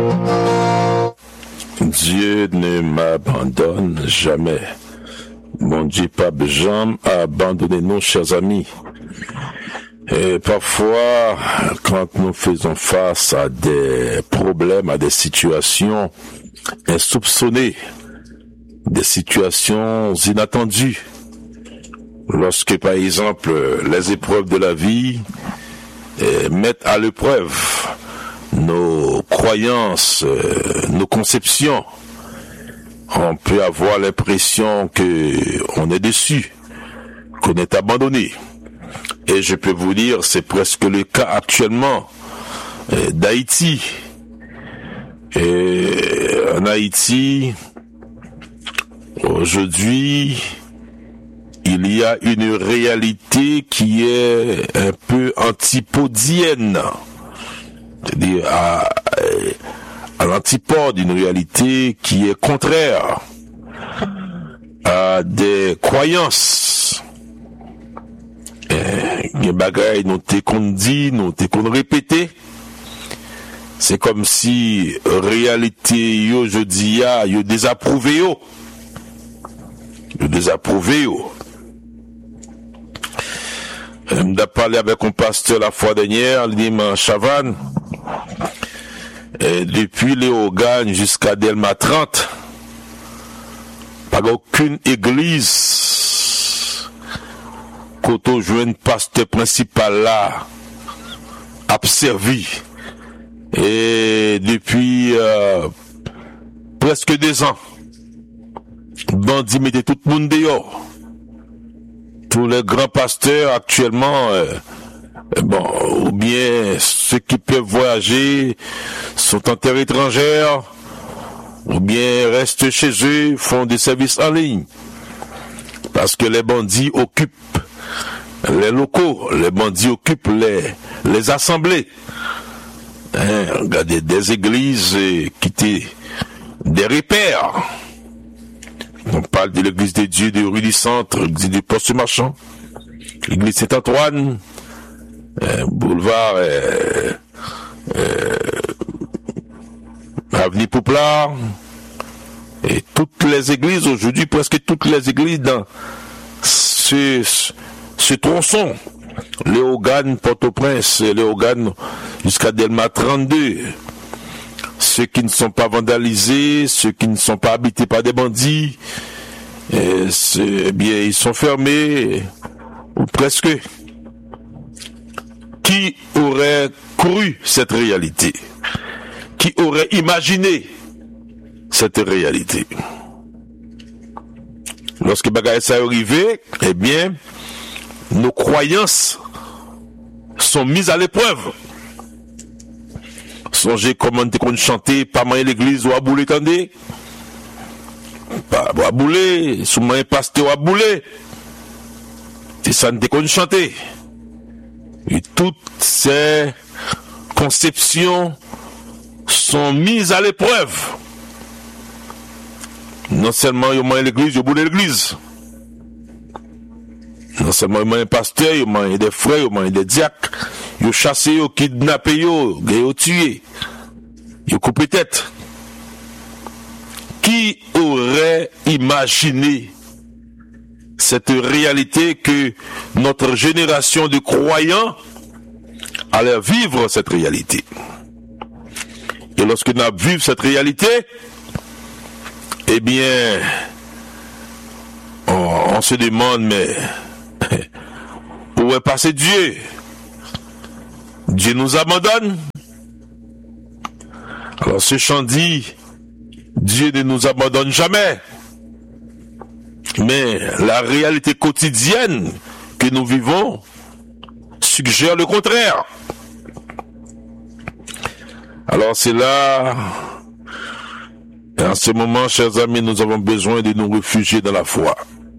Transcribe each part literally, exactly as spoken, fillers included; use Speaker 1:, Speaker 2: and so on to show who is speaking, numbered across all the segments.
Speaker 1: Dieu ne m'abandonne jamais. Mon Dieu, pas jamais abandonné nous, chers amis. Et parfois, quand nous faisons face à des problèmes, à des situations insoupçonnées, des situations inattendues, lorsque, par exemple, les épreuves de la vie eh, mettent à l'épreuve nos croyances, euh, nos conceptions, on peut avoir l'impression que on est déçu, qu'on est abandonné. Et je peux vous dire, c'est presque le cas actuellement euh, d'Haïti. Et en Haïti, aujourd'hui, il y a une réalité qui est un peu antipodienne. C'est-à-dire à, à l'antipode d'une réalité qui est contraire à des croyances. Les bagailles nous t'es qu'on dit, nous t'es qu'on répété. C'est comme si réalité yo je dis ya yo désapprouvé yo. Yo désapprouvé yo. J'ai parlé avec un pasteur la fois dernière, il dit Chavannes. Et depuis Léogane jusqu'à Delma trente, pas aucune église qu'auto joint pasteur principal là a servi. Et depuis euh, presque deux ans, bandit mettait tout le monde dehors. Tous les grands pasteurs actuellement, euh, bon, ou bien ceux qui peuvent voyager sont en terre étrangère, ou bien restent chez eux, font des services en ligne. Parce que les bandits occupent les locaux, les bandits occupent les, les assemblées. Hein, regardez, des églises euh, qui étaient des repères. On parle de l'église des dieux de rue du Centre, l'église du Poste Marchand, l'église Saint-Antoine, euh, boulevard euh, euh, avenue Pouplar, et toutes les églises aujourd'hui, presque toutes les églises dans ce, ce tronçon, Léogane, Port-au-Prince, Léogane jusqu'à Delma trente-deux. Ceux qui ne sont pas vandalisés, ceux qui ne sont pas habités par des bandits, eh bien, ils sont fermés, ou presque. Qui aurait cru cette réalité? Qui aurait imaginé cette réalité? Lorsque bagaille ça est arrivé, eh bien, nos croyances sont mises à l'épreuve. Songez comment t'es qu'on chanter, pas manger l'église ou à bouler, tendez. Pas à bouler, sous manger pasteur ou à bouler. C'est ça t'es qu'on chanter. Et toutes ces conceptions sont mises à l'épreuve. Non seulement ils mangent l'église, ils boulent l'église. Non seulement ils mangent pasteur, ils mangent des frères, ils mangent des diacres. Ils chassent, ils kidnappent, ils tuent, ils coupent tête. Qui aurait imaginé cette réalité que notre génération de croyants allait vivre cette réalité? Et lorsque nous vivons cette réalité, eh bien, on, on se demande, mais où est passé Dieu? Dieu nous abandonne. Alors ce chant dit, Dieu ne nous abandonne jamais. Mais la réalité quotidienne que nous vivons suggère le contraire. Alors c'est là, en ce moment, chers amis, nous avons besoin de nous réfugier dans la foi.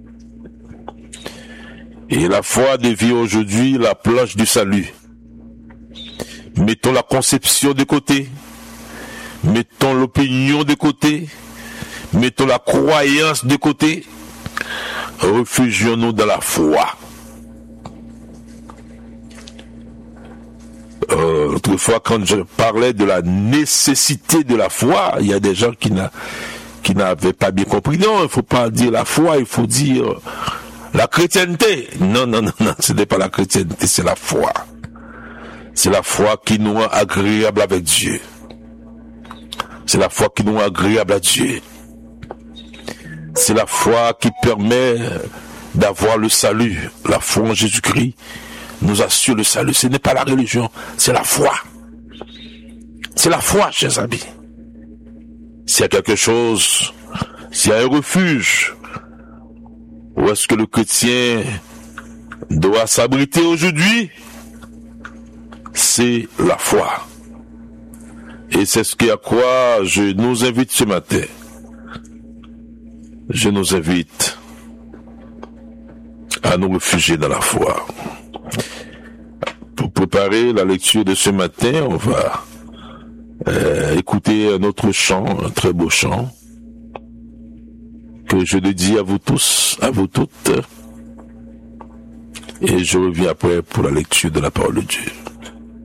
Speaker 1: Et la foi devient aujourd'hui la planche du salut. Mettons la conception de côté, mettons l'opinion de côté, mettons la croyance de côté, réfugions-nous dans la foi. Euh, Autrefois, quand je parlais de la nécessité de la foi, il y a des gens qui, n'a, qui n'avaient pas bien compris. Non, il ne faut pas dire la foi, il faut dire la chrétienté. Non, non, non, non, ce n'est pas la chrétienté, c'est la foi. C'est la foi qui nous rend agréable avec Dieu. C'est la foi qui nous rend agréable à Dieu. C'est la foi qui permet d'avoir le salut. La foi en Jésus-Christ nous assure le salut. Ce n'est pas la religion, c'est la foi. C'est la foi, chers amis. S'il y a quelque chose, s'il y a un refuge, où est-ce que le chrétien doit s'abriter aujourd'hui? C'est la foi. Et c'est ce qui à quoi je nous invite ce matin. Je nous invite à nous réfugier dans la foi. Pour préparer la lecture de ce matin, on va euh, écouter un autre chant, un très beau chant, que je dédie à vous tous, à vous toutes. Et je reviens après pour la lecture de la parole de Dieu.